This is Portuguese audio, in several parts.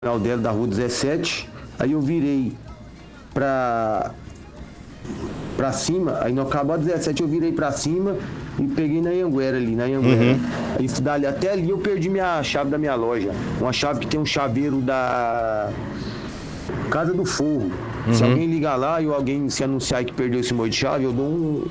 final dela, da rua 17, aí eu virei pra cima, aí no acabou a 17 eu virei pra cima e peguei na Anhanguera ali, na Anhanguera. Aí dali, até ali eu perdi minha chave da minha loja, uma chave que tem um chaveiro da Casa do Forro. Se alguém ligar lá e alguém se anunciar que perdeu esse monte de chave, eu dou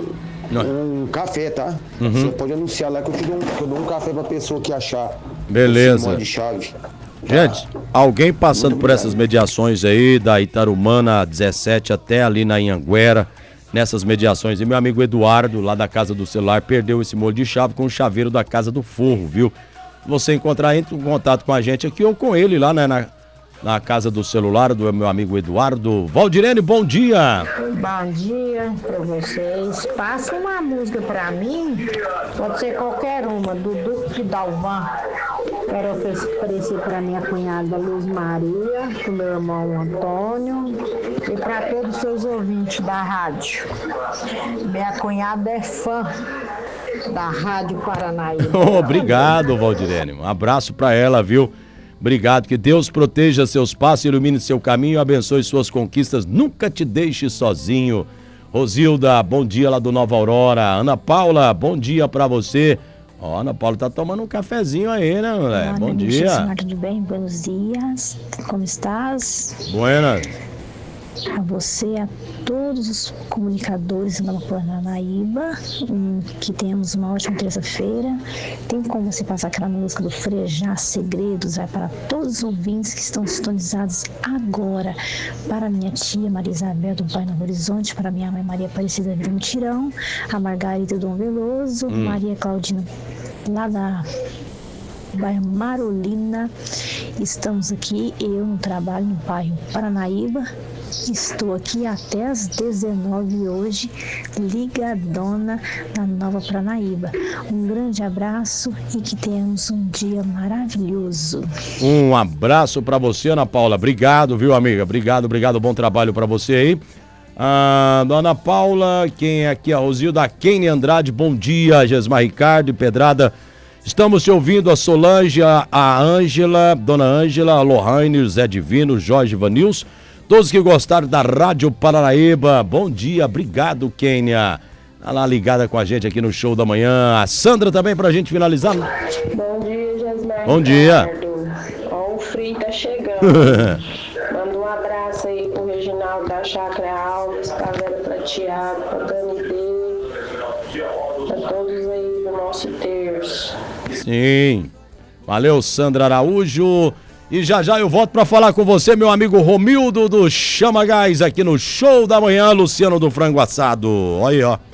um café, tá? Você pode anunciar lá que eu dou um café pra pessoa que achar. Beleza. Esse monte de chave. Gente, alguém passando por essas mediações aí, da Itarumana 17 até ali na Anhanguera, nessas mediações, e meu amigo Eduardo, lá da Casa do Celular, perdeu esse molho de chave com o chaveiro da Casa do Forro, viu? Se você encontrar, entre em contato com a gente aqui ou com ele lá, né, na Casa do Celular, do meu amigo Eduardo. Valdirene, bom dia! Bom dia pra vocês. Passa uma música pra mim, pode ser qualquer uma, do Duque de Dalvan. Quero oferecer pra minha cunhada Luz Maria, pro meu irmão Antônio e pra todos os seus ouvintes da rádio. Minha cunhada é fã da Rádio Paranaíba. Obrigado, Valdirene. Um abraço pra ela, viu? Obrigado, que Deus proteja seus passos, ilumine seu caminho, abençoe suas conquistas, nunca te deixe sozinho. Rosilda, bom dia lá do Nova Aurora. Ana Paula, bom dia pra você. Ó, Ana Paula tá tomando um cafezinho aí, né, moleque? Bom dia. Senhora, tudo bem? Buenos dias. Como estás? Buenas. A você, a todos os comunicadores da Nova Paranaíba, que tenhamos uma ótima terça-feira. Tem como você passar aquela música do Frejá Segredos, vai para todos os ouvintes que estão sintonizados agora. Para minha tia Maria Isabel do Pai Novo Horizonte, para minha mãe Maria Aparecida Vila Mutirão, a Margarida Dom Veloso, Maria Claudina lá da bairro Marolina. Estamos aqui, eu no trabalho no bairro Paranaíba. Estou aqui até às 19 hoje, ligadona na Nova Paranaíba. Um grande abraço e que tenhamos um dia maravilhoso. Um abraço pra você, Ana Paula. Obrigado, viu, amiga? Obrigado. Bom trabalho pra você aí. Dona Paula, quem é aqui? A Rosilda Kenny Andrade, bom dia. Gesmar Ricardo e Pedrada. Estamos te ouvindo, a Solange, a Ângela, Dona Ângela, a Lohane, o Zé Divino, Jorge Vanils. Todos que gostaram da Rádio Paranaíba, bom dia, obrigado, Kênia. Tá lá ligada com a gente aqui no Show da Manhã. A Sandra também pra gente finalizar. Bom dia, Gesmar. Bom dia. Ó, o frio tá chegando. Manda um abraço aí pro Reginaldo da Chácara Alves, pra Vera Prateado, pra Dani D, pra todos aí do nosso terço. Sim. Valeu, Sandra Araújo. E já eu volto pra falar com você, meu amigo Romildo do Chama Gás, aqui no Show da Manhã, Luciano do Frango Assado. Olha aí, ó.